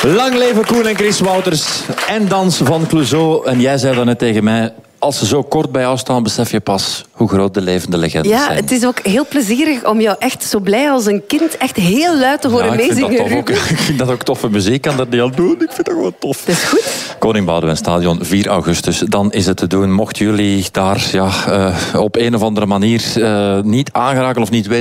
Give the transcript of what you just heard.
Lang leven Koen en Chris Wouters en Dans van Clouseau. En jij zei dan net tegen mij, als ze zo kort bij jou staan, besef je pas hoe groot de levende legendes zijn. Ja, het is ook heel plezierig om jou echt zo blij als een kind echt heel luid te horen meezingen. Ik vind dat ook toffe muziek. Ik kan dat niet al doen. Ik vind dat gewoon tof. Dat is goed. Koning Boudewijn Stadion, 4 augustus. Dan is het te doen. Mochten jullie daar op een of andere manier niet aangeraken of niet weten